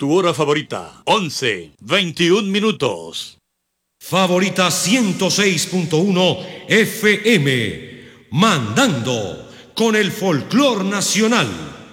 tu hora favorita, 11:21 minutos. Favorita 106.1 FM, mandando con el folclor nacional.